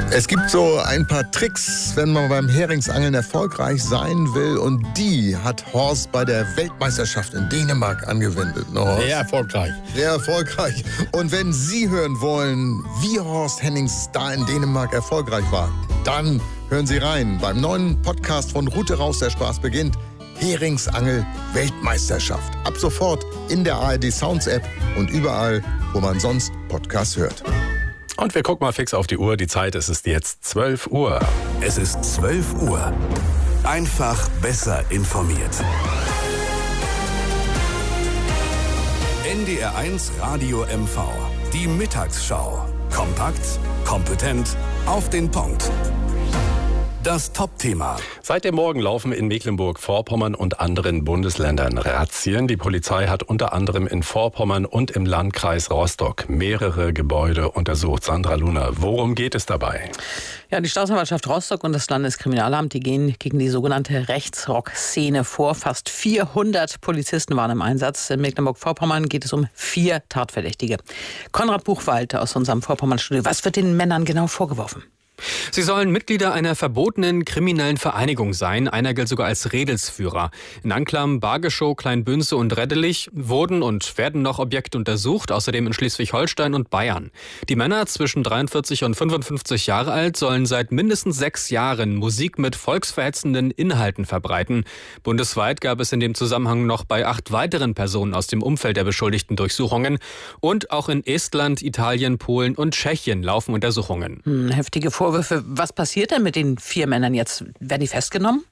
Es gibt so ein paar Tricks, wenn man beim Heringsangeln erfolgreich sein will. Und die hat Horst bei der Weltmeisterschaft in Dänemark angewendet. Sehr erfolgreich. Sehr erfolgreich. Und wenn Sie hören wollen, wie Horst Hennings da in Dänemark erfolgreich war, dann hören Sie rein beim neuen Podcast von Rute raus, der Spaß beginnt. Heringsangel Weltmeisterschaft. Ab sofort in der ARD Sounds App und überall, wo man sonst Podcasts hört. Und wir gucken mal fix auf die Uhr. Die Zeit, es ist jetzt 12 Uhr. Es ist 12 Uhr. Einfach besser informiert. NDR 1 Radio MV. Die Mittagsschau. Kompakt, kompetent, auf den Punkt. Das Top-Thema. Seit dem Morgen laufen in Mecklenburg-Vorpommern und anderen Bundesländern Razzien. Die Polizei hat unter anderem in Vorpommern und im Landkreis Rostock mehrere Gebäude untersucht. Sandra Luhner, worum geht es dabei? Ja, die Staatsanwaltschaft Rostock und das Landeskriminalamt, die gehen gegen die sogenannte Rechtsrock-Szene vor. Fast 400 Polizisten waren im Einsatz. In Mecklenburg-Vorpommern geht es um 4 Tatverdächtige. Konrad Buchwald aus unserem Vorpommern-Studio. Was wird den Männern genau vorgeworfen? Sie sollen Mitglieder einer verbotenen kriminellen Vereinigung sein. Einer gilt sogar als Redelsführer. In Anklam, Bargeschow, Kleinbünze und Reddelich wurden und werden noch Objekte untersucht, außerdem in Schleswig-Holstein und Bayern. Die Männer zwischen 43 und 55 Jahre alt sollen seit mindestens 6 Jahren Musik mit volksverhetzenden Inhalten verbreiten. Bundesweit gab es in dem Zusammenhang noch bei 8 weiteren Personen aus dem Umfeld der Beschuldigten Durchsuchungen. Und auch in Estland, Italien, Polen und Tschechien laufen Untersuchungen. Heftige Vorwürfe. Was passiert denn mit den 4 Männern jetzt? Werden die festgenommen?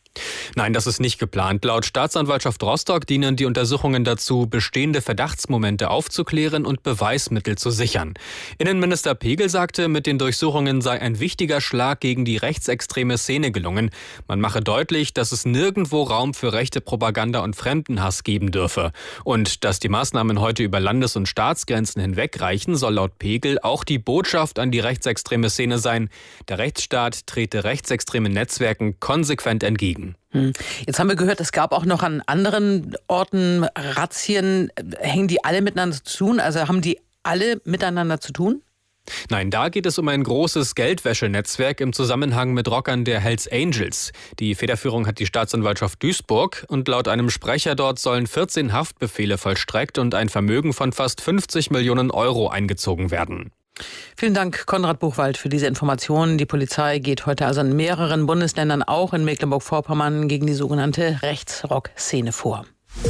Nein, das ist nicht geplant. Laut Staatsanwaltschaft Rostock dienen die Untersuchungen dazu, bestehende Verdachtsmomente aufzuklären und Beweismittel zu sichern. Innenminister Pegel sagte, mit den Durchsuchungen sei ein wichtiger Schlag gegen die rechtsextreme Szene gelungen. Man mache deutlich, dass es nirgendwo Raum für rechte Propaganda und Fremdenhass geben dürfe. Und dass die Maßnahmen heute über Landes- und Staatsgrenzen hinweg reichen, soll laut Pegel auch die Botschaft an die rechtsextreme Szene sein. Der Rechtsstaat trete rechtsextremen Netzwerken konsequent entgegen. Jetzt haben wir gehört, es gab auch noch an anderen Orten Razzien. Hängen die alle miteinander zu tun? Also haben die alle miteinander zu tun? Nein, da geht es um ein großes Geldwäschenetzwerk im Zusammenhang mit Rockern der Hells Angels. Die Federführung hat die Staatsanwaltschaft Duisburg und laut einem Sprecher dort sollen 14 Haftbefehle vollstreckt und ein Vermögen von fast 50 Millionen Euro eingezogen werden. Vielen Dank, Konrad Buchwald, für diese Informationen. Die Polizei geht heute also in mehreren Bundesländern, auch in Mecklenburg-Vorpommern, gegen die sogenannte Rechtsrock-Szene vor.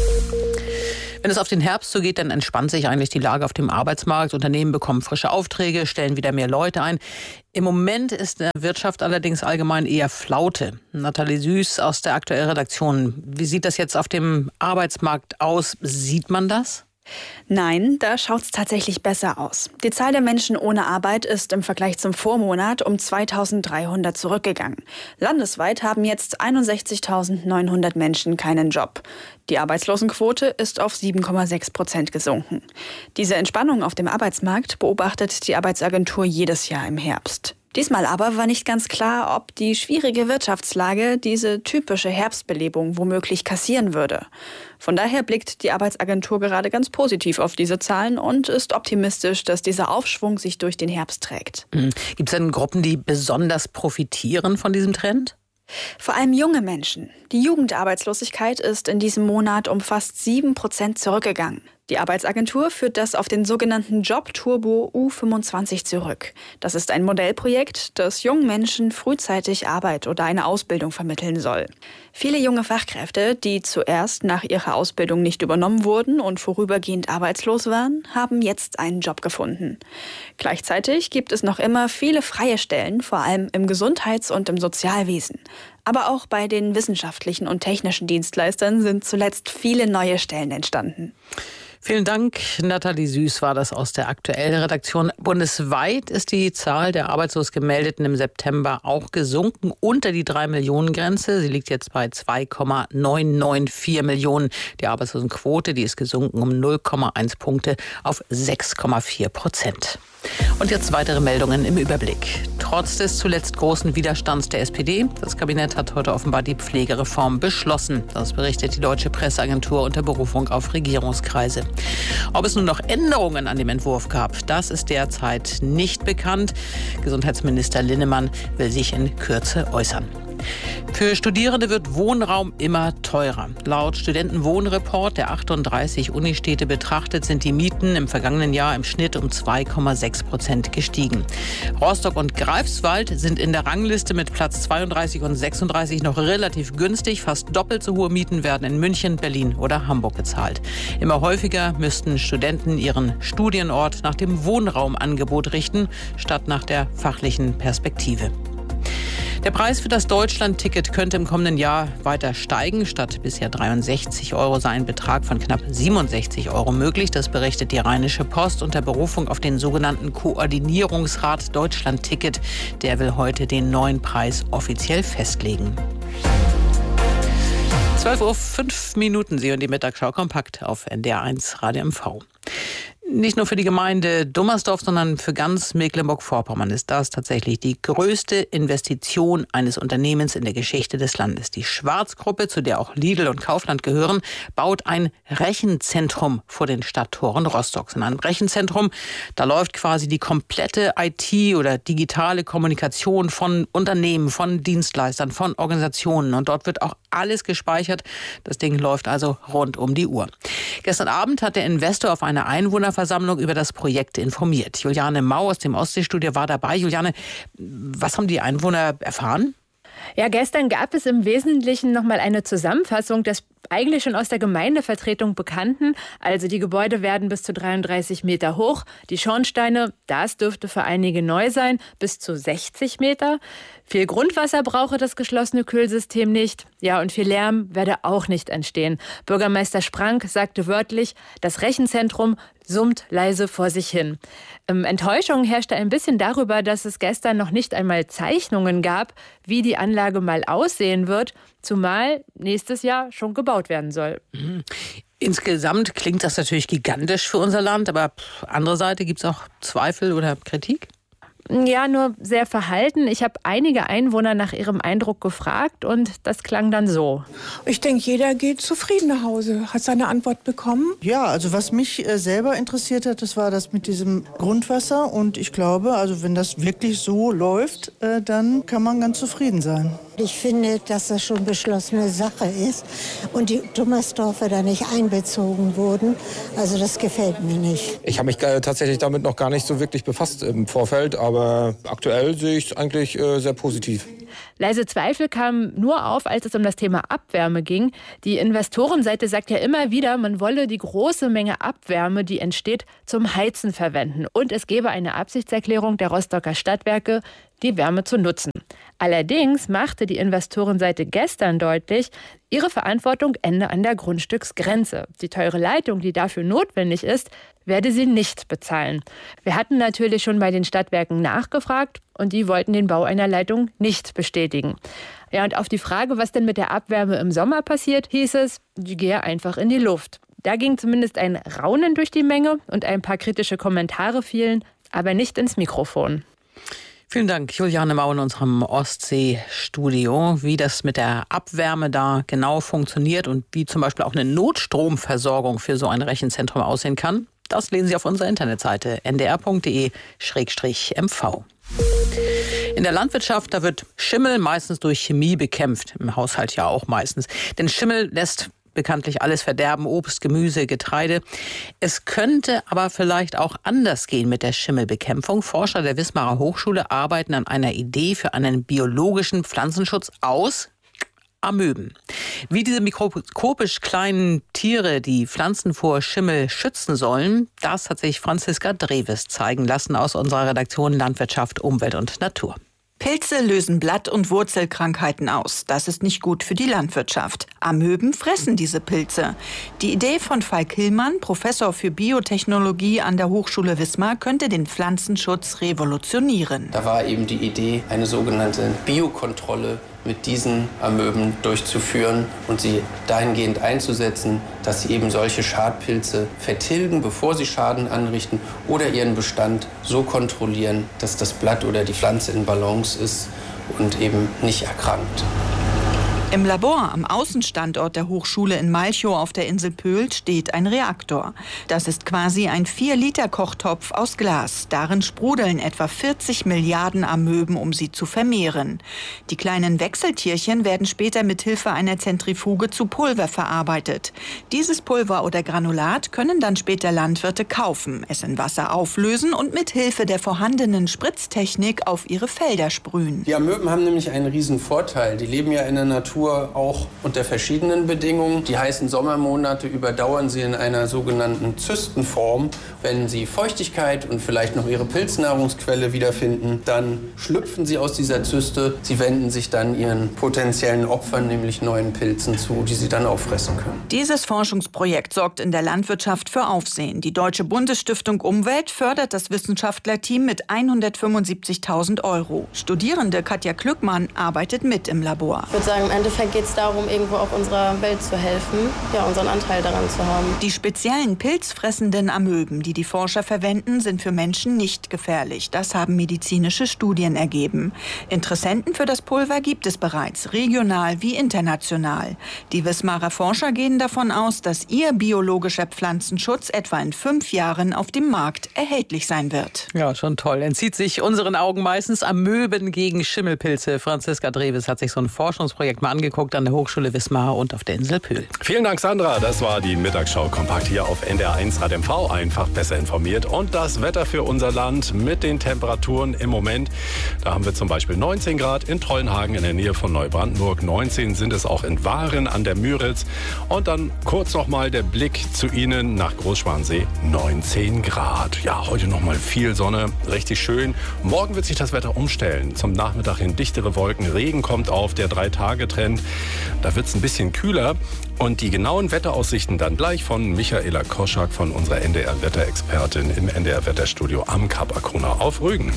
Wenn es auf den Herbst zugeht, dann entspannt sich eigentlich die Lage auf dem Arbeitsmarkt. Unternehmen bekommen frische Aufträge, stellen wieder mehr Leute ein. Im Moment ist in der Wirtschaft allerdings allgemein eher Flaute. Nathalie Süß aus der aktuellen Redaktion. Wie sieht das jetzt auf dem Arbeitsmarkt aus? Sieht man das? Nein, da schaut es tatsächlich besser aus. Die Zahl der Menschen ohne Arbeit ist im Vergleich zum Vormonat um 2.300 zurückgegangen. Landesweit haben jetzt 61.900 Menschen keinen Job. Die Arbeitslosenquote ist auf 7,6% gesunken. Diese Entspannung auf dem Arbeitsmarkt beobachtet die Arbeitsagentur jedes Jahr im Herbst. Diesmal aber war nicht ganz klar, ob die schwierige Wirtschaftslage diese typische Herbstbelebung womöglich kassieren würde. Von daher blickt die Arbeitsagentur gerade ganz positiv auf diese Zahlen und ist optimistisch, dass dieser Aufschwung sich durch den Herbst trägt. Gibt es denn Gruppen, die besonders profitieren von diesem Trend? Vor allem junge Menschen. Die Jugendarbeitslosigkeit ist in diesem Monat um fast 7% zurückgegangen. Die Arbeitsagentur führt das auf den sogenannten Jobturbo U25 zurück. Das ist ein Modellprojekt, das jungen Menschen frühzeitig Arbeit oder eine Ausbildung vermitteln soll. Viele junge Fachkräfte, die zuerst nach ihrer Ausbildung nicht übernommen wurden und vorübergehend arbeitslos waren, haben jetzt einen Job gefunden. Gleichzeitig gibt es noch immer viele freie Stellen, vor allem im Gesundheits- und im Sozialwesen. Aber auch bei den wissenschaftlichen und technischen Dienstleistern sind zuletzt viele neue Stellen entstanden. Vielen Dank. Nathalie Süß war das aus der aktuellen Redaktion. Bundesweit ist die Zahl der arbeitslos Gemeldeten im September auch gesunken unter die 3-Millionen-Grenze. Sie liegt jetzt bei 2,994 Millionen. Die Arbeitslosenquote, die ist gesunken um 0,1 Punkte auf 6,4%. Und jetzt weitere Meldungen im Überblick. trotz des zuletzt großen Widerstands der SPD. Das Kabinett hat heute offenbar die Pflegereform beschlossen. Das berichtet die Deutsche Presseagentur unter Berufung auf Regierungskreise. Ob es nun noch Änderungen an dem Entwurf gab, das ist derzeit nicht bekannt. Gesundheitsminister Linnemann will sich in Kürze äußern. Für Studierende wird Wohnraum immer teurer. Laut Studentenwohnreport der 38 Unistädte betrachtet sind die Mieten im vergangenen Jahr im Schnitt um 2,6% gestiegen. Rostock und Greifswald sind in der Rangliste mit Platz 32 und 36 noch relativ günstig. Fast doppelt so hohe Mieten werden in München, Berlin oder Hamburg gezahlt. Immer häufiger müssten Studenten ihren Studienort nach dem Wohnraumangebot richten, statt nach der fachlichen Perspektive. Der Preis für das Deutschland-Ticket könnte im kommenden Jahr weiter steigen. Statt bisher 63 € sei ein Betrag von knapp 67 € möglich. Das berichtet die Rheinische Post unter Berufung auf den sogenannten Koordinierungsrat Deutschland-Ticket. Der will heute den neuen Preis offiziell festlegen. 12:05 Uhr, Sie hören die Mittagsschau kompakt auf NDR1 Radio MV. Nicht nur für die Gemeinde Dummersdorf, sondern für ganz Mecklenburg-Vorpommern ist das tatsächlich die größte Investition eines Unternehmens in der Geschichte des Landes. Die Schwarz-Gruppe, zu der auch Lidl und Kaufland gehören, baut ein Rechenzentrum vor den Stadttoren Rostocks. In einem Rechenzentrum, da läuft quasi die komplette IT oder digitale Kommunikation von Unternehmen, von Dienstleistern, von Organisationen. Und dort wird auch alles gespeichert. Das Ding läuft also rund um die Uhr. Gestern Abend hat der Investor auf einer Einwohnerversammlung über das Projekt informiert. Juliane Mau aus dem Ostseestudio war dabei. Juliane, was haben die Einwohner erfahren? Ja, gestern gab es im Wesentlichen nochmal eine Zusammenfassung des eigentlich schon aus der Gemeindevertretung Bekannten. Also die Gebäude werden bis zu 33 Meter hoch. Die Schornsteine, das dürfte für einige neu sein, bis zu 60 Meter. Viel Grundwasser brauche das geschlossene Kühlsystem nicht. Ja, und viel Lärm werde auch nicht entstehen. Bürgermeister Sprank sagte wörtlich, das Rechenzentrum summt leise vor sich hin. Enttäuschung herrschte ein bisschen darüber, dass es gestern noch nicht einmal Zeichnungen gab, wie die Anlage mal aussehen wird, zumal nächstes Jahr schon gebaut werden soll. Insgesamt klingt das natürlich gigantisch für unser Land, aber andere Seite, gibt es auch Zweifel oder Kritik? Ja, nur sehr verhalten. Ich habe einige Einwohner nach ihrem Eindruck gefragt und das klang dann so. Ich denke, jeder geht zufrieden nach Hause. Hat seine Antwort bekommen? Ja, also was mich selber interessiert hat, das war das mit diesem Grundwasser. Und ich glaube, also wenn das wirklich so läuft, dann kann man ganz zufrieden sein. Ich finde, dass das schon beschlossene Sache ist und die Dummersdorfer da nicht einbezogen wurden. Also das gefällt mir nicht. Ich habe mich tatsächlich damit noch gar nicht so wirklich befasst im Vorfeld, aber aktuell sehe ich es eigentlich sehr positiv. Leise Zweifel kamen nur auf, als es um das Thema Abwärme ging. Die Investorenseite sagt ja immer wieder, man wolle die große Menge Abwärme, die entsteht, zum Heizen verwenden. Und es gebe eine Absichtserklärung der Rostocker Stadtwerke, die Wärme zu nutzen. Allerdings machte die Investorenseite gestern deutlich, ihre Verantwortung ende an der Grundstücksgrenze. Die teure Leitung, die dafür notwendig ist, werde sie nicht bezahlen. Wir hatten natürlich schon bei den Stadtwerken nachgefragt und die wollten den Bau einer Leitung nicht bestätigen. Ja, und auf die Frage, was denn mit der Abwärme im Sommer passiert, hieß es, die gehe einfach in die Luft. Da ging zumindest ein Raunen durch die Menge und ein paar kritische Kommentare fielen, aber nicht ins Mikrofon. Vielen Dank, Juliane Mau in unserem Ostsee-Studio. Wie das mit der Abwärme da genau funktioniert und wie zum Beispiel auch eine Notstromversorgung für so ein Rechenzentrum aussehen kann, das lesen Sie auf unserer Internetseite ndr.de/mv. In der Landwirtschaft, da wird Schimmel meistens durch Chemie bekämpft. Im Haushalt ja auch meistens. Denn Schimmel lässt bekanntlich alles verderben, Obst, Gemüse, Getreide. Es könnte aber vielleicht auch anders gehen mit der Schimmelbekämpfung. Forscher der Wismarer Hochschule arbeiten an einer Idee für einen biologischen Pflanzenschutz aus Amöben. Wie diese mikroskopisch kleinen Tiere die Pflanzen vor Schimmel schützen sollen, das hat sich Franziska Dreves zeigen lassen aus unserer Redaktion Landwirtschaft, Umwelt und Natur. Pilze lösen Blatt- und Wurzelkrankheiten aus. Das ist nicht gut für die Landwirtschaft. Amöben fressen diese Pilze. Die Idee von Falk Hillmann, Professor für Biotechnologie an der Hochschule Wismar, könnte den Pflanzenschutz revolutionieren. Da war eben die Idee, eine sogenannte Biokontrolle mit diesen Amöben durchzuführen und sie dahingehend einzusetzen, dass sie eben solche Schadpilze vertilgen, bevor sie Schaden anrichten, oder ihren Bestand so kontrollieren, dass das Blatt oder die Pflanze in Balance ist und eben nicht erkrankt. Im Labor am Außenstandort der Hochschule in Malchow auf der Insel Pöhl steht ein Reaktor. Das ist quasi ein 4-Liter-Kochtopf aus Glas. Darin sprudeln etwa 40 Milliarden Amöben, um sie zu vermehren. Die kleinen Wechseltierchen werden später mit Hilfe einer Zentrifuge zu Pulver verarbeitet. Dieses Pulver oder Granulat können dann später Landwirte kaufen, es in Wasser auflösen und mit Hilfe der vorhandenen Spritztechnik auf ihre Felder sprühen. Die Amöben haben nämlich einen riesen Vorteil. Die leben ja in der Natur auch unter verschiedenen Bedingungen. Die heißen Sommermonate überdauern sie in einer sogenannten Zystenform. Wenn sie Feuchtigkeit und vielleicht noch ihre Pilznahrungsquelle wiederfinden, dann schlüpfen sie aus dieser Zyste. Sie wenden sich dann ihren potenziellen Opfern, nämlich neuen Pilzen, zu, die sie dann auffressen können. Dieses Forschungsprojekt sorgt in der Landwirtschaft für Aufsehen. Die Deutsche Bundesstiftung Umwelt fördert das Wissenschaftlerteam mit 175.000 €. Studierende Katja Klückmann arbeitet mit im Labor. Ich würde sagen, im Endeffekt geht es darum, irgendwo auch unserer Welt zu helfen, ja, unseren Anteil daran zu haben. Die speziellen pilzfressenden Amöben, die die Forscher verwenden, sind für Menschen nicht gefährlich. Das haben medizinische Studien ergeben. Interessenten für das Pulver gibt es bereits, regional wie international. Die Wismarer Forscher gehen davon aus, dass ihr biologischer Pflanzenschutz etwa in 5 Jahren auf dem Markt erhältlich sein wird. Ja, schon toll. Entzieht sich unseren Augen meistens Amöben gegen Schimmelpilze. Franziska Dreves hat sich so ein Forschungsprojekt mal angeguckt an der Hochschule Wismar und auf der Insel Pöhl. Vielen Dank, Sandra. Das war die Mittagsschau kompakt hier auf NDR1 Rad MV. Einfach besser informiert. Und das Wetter für unser Land mit den Temperaturen im Moment. Da haben wir zum Beispiel 19 Grad in Trollenhagen in der Nähe von Neubrandenburg. 19 sind es auch in Waren an der Müritz. Und dann kurz noch mal der Blick zu Ihnen nach Großschwansee. 19 Grad. Ja, heute noch mal viel Sonne. Richtig schön. Morgen wird sich das Wetter umstellen. Zum Nachmittag hin dichtere Wolken. Regen kommt auf, der 3-Tage-Trend. Da wird es ein bisschen kühler. Und die genauen Wetteraussichten dann gleich von Michaela Koschak von unserer NDR-Wetterexpertin im NDR-Wetterstudio am Kap Arkona auf Rügen.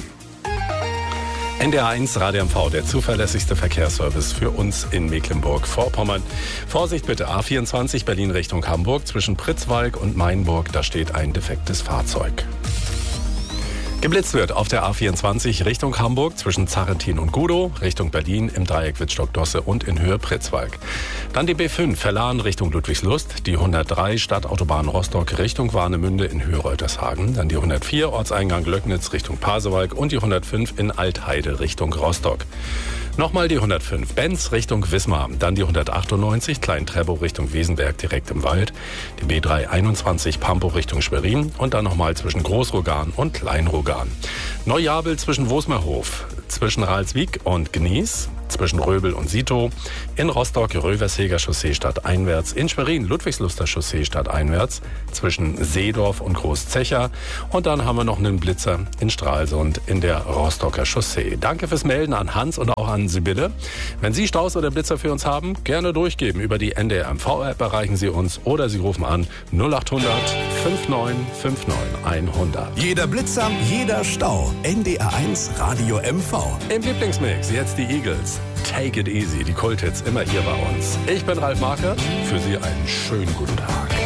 NDR1 Radio MV, der zuverlässigste Verkehrsservice für uns in Mecklenburg-Vorpommern. Vorsicht bitte, A24 Berlin Richtung Hamburg, zwischen Pritzwalk und Mainburg, da steht ein defektes Fahrzeug. Geblitzt wird auf der A24 Richtung Hamburg zwischen Zarrentin und Gudow, Richtung Berlin im Dreieck Wittstock-Dosse und in Höhe Pritzwalk. Dann die B5 Verlahen Richtung Ludwigslust, die 103 Stadtautobahn Rostock Richtung Warnemünde in Höhe Reutershagen, dann die 104 Ortseingang Löcknitz Richtung Pasewalk und die 105 in Altheide Richtung Rostock. Nochmal die 105 Benz Richtung Wismar, dann die 198 Klein-Treppow Richtung Wesenberg direkt im Wald, die B321 Pampow Richtung Schwerin und dann nochmal zwischen Großrogan und Kleinrogan. Neujabel zwischen Wosmerhof, zwischen Ralswiek und Gnies, zwischen Röbel und Sito, in Rostock Röversheger Chaussee stadteinwärts, in Schwerin Ludwigsluster Chaussee stadteinwärts, zwischen Seedorf und Großzecher und dann haben wir noch einen Blitzer in Stralsund in der Rostocker Chaussee. Danke fürs Melden an Hans und auch an Sibylle. Wenn Sie Staus oder Blitzer für uns haben, gerne durchgeben. Über die NDR MV-App erreichen Sie uns oder Sie rufen an 0800 5959 100. Jeder Blitzer, jeder Stau. NDR1 Radio MV. Im Lieblingsmix jetzt die Eagles. Take it easy, die Kulthits immer hier bei uns. Ich bin Ralf Markert. Für Sie einen schönen guten Tag.